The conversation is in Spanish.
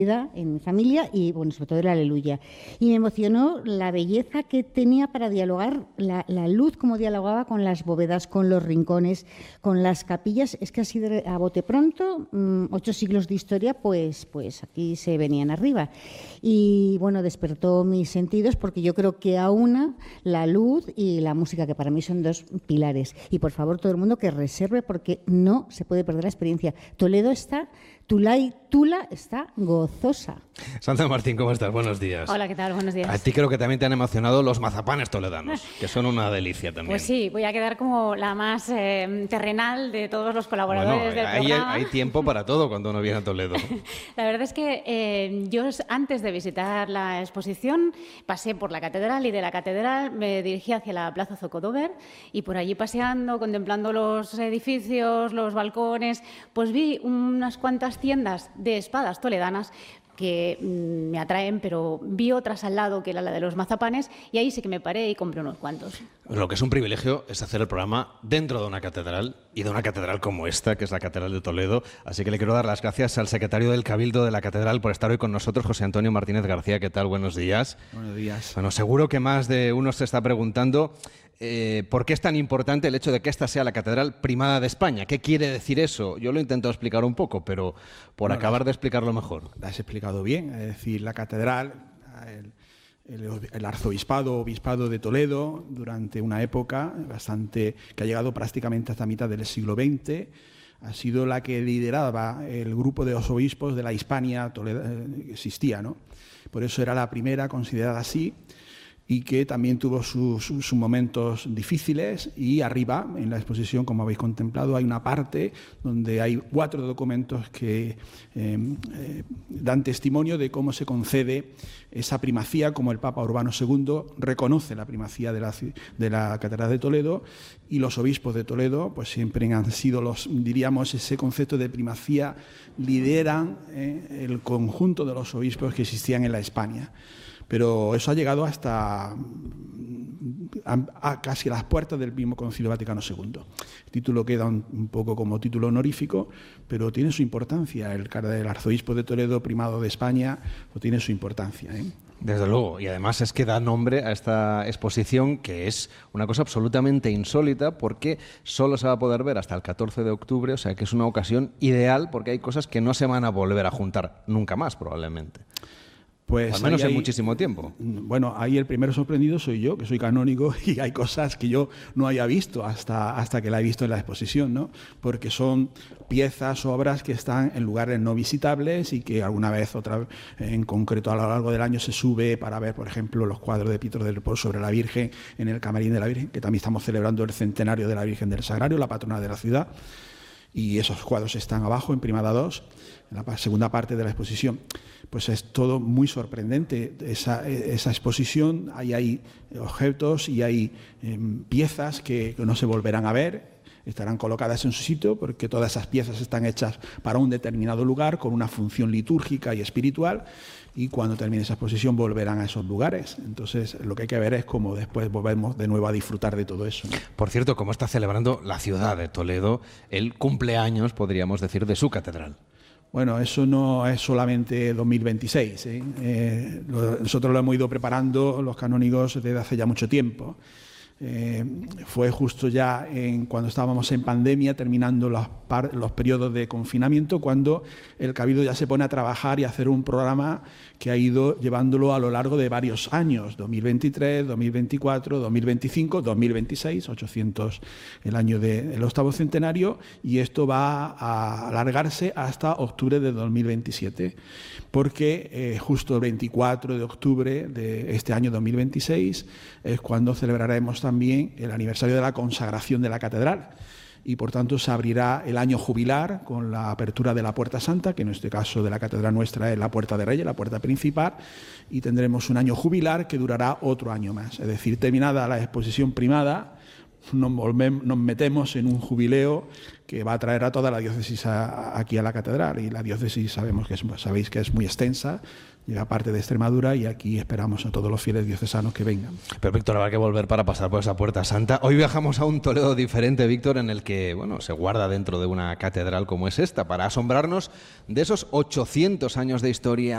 en mi familia y, bueno, sobre todo el Aleluya. Y me emocionó la belleza que tenía para dialogar, la luz, como dialogaba con las bóvedas, con los rincones, con las capillas. Es que así a bote pronto, 8 siglos de historia, pues aquí se venían arriba. Y, bueno, despertó mis sentidos porque yo creo que aúna la luz y la música, que para mí son 2 pilares. Y, por favor, todo el mundo que reserve porque no se puede perder la experiencia. Toledo está... Tula está gozosa. Santa Martín, ¿cómo estás? Buenos días. Hola, ¿qué tal? Buenos días. A ti creo que también te han emocionado los mazapanes toledanos, que son una delicia también. Pues sí, voy a quedar como la más terrenal de todos los colaboradores del programa. Hay tiempo para todo cuando uno viene a Toledo. La verdad es que yo antes de visitar la exposición pasé por la catedral y de la catedral me dirigí hacia la Plaza Zocodover y por allí paseando, contemplando los edificios, los balcones, pues vi unas cuantas tiendas de espadas toledanas que me atraen, pero vi otras al lado que era la de los mazapanes y ahí sí que me paré y compré unos cuantos. Lo que es un privilegio es hacer el programa dentro de una catedral y de una catedral como esta, que es la Catedral de Toledo. Así que le quiero dar las gracias al secretario del Cabildo de la Catedral por estar hoy con nosotros, José Antonio Martínez García. ¿Qué tal? Buenos días. Buenos días. Bueno, seguro que más de uno se está preguntando ¿por qué es tan importante el hecho de que esta sea la Catedral primada de España? ¿Qué quiere decir eso? Yo lo he intentado explicar un poco, pero por acabar de explicarlo mejor. Lo has explicado bien. Es decir, la catedral, el arzobispado, obispado de Toledo, durante una época que ha llegado prácticamente hasta mitad del siglo XX, ha sido la que lideraba el grupo de los obispos de la Hispania que existía, ¿no? Por eso era la primera considerada así, y que también tuvo sus momentos difíciles. Y arriba, en la exposición, como habéis contemplado, hay una parte donde hay 4 documentos que dan testimonio de cómo se concede esa primacía, como el Papa Urbano II reconoce la primacía de la Catedral de Toledo, y los obispos de Toledo pues siempre han sido ese concepto de primacía, lideran el conjunto de los obispos que existían en la Hispania. Pero eso ha llegado hasta a casi las puertas del mismo Concilio Vaticano II. El título queda un poco como título honorífico, pero tiene su importancia. El arzobispo de Toledo, primado de España, pues tiene su importancia, ¿eh? Desde luego, y además es que da nombre a esta exposición, que es una cosa absolutamente insólita, porque solo se va a poder ver hasta el 14 de octubre, o sea que es una ocasión ideal, porque hay cosas que no se van a volver a juntar nunca más, probablemente. Pues al menos en muchísimo tiempo. Bueno, ahí el primero sorprendido soy yo, que soy canónigo, y hay cosas que yo no haya visto hasta que la he visto en la exposición, ¿no? Porque son piezas, obras que están en lugares no visitables y que alguna vez, en concreto a lo largo del año, se sube para ver, por ejemplo, los cuadros de Pietro del Po sobre la Virgen en el Camarín de la Virgen, que también estamos celebrando el centenario de la Virgen del Sagrario, la patrona de la ciudad. Y esos cuadros están abajo, en Primada 2, en la segunda parte de la exposición. Pues es todo muy sorprendente, esa exposición. Ahí hay objetos y hay piezas que no se volverán a ver, estarán colocadas en su sitio, porque todas esas piezas están hechas para un determinado lugar, con una función litúrgica y espiritual, y cuando termine esa exposición volverán a esos lugares. Entonces, lo que hay que ver es cómo después volvemos de nuevo a disfrutar de todo eso, ¿no? Por cierto, ¿cómo está celebrando la ciudad de Toledo el cumpleaños, podríamos decir, de su catedral? Bueno, eso no es solamente 2026, ¿eh? Nosotros lo hemos ido preparando, los canónigos, desde hace ya mucho tiempo. Fue justo ya cuando estábamos en pandemia, terminando los periodos de confinamiento, cuando el Cabildo ya se pone a trabajar y a hacer un programa que ha ido llevándolo a lo largo de varios años, 2023, 2024, 2025, 2026, 800 el año del octavo centenario, y esto va a alargarse hasta octubre de 2027, porque justo el 24 de octubre de este año 2026 es cuando celebraremos también el aniversario de la consagración de la catedral, y por tanto se abrirá el año jubilar con la apertura de la Puerta Santa, que en este caso de la catedral nuestra es la Puerta de Reyes, la puerta principal, y tendremos un año jubilar que durará otro año más. Es decir, terminada la exposición primada, nos metemos en un jubileo que va a traer a toda la diócesis aquí a la catedral, y la diócesis sabéis que es muy extensa, llega parte de Extremadura, y aquí esperamos a todos los fieles diocesanos que vengan. Pero Víctor, habrá que volver para pasar por esa Puerta Santa. Hoy viajamos a un Toledo diferente, Víctor, en el que se guarda dentro de una catedral como es esta, para asombrarnos de esos 800 años de historia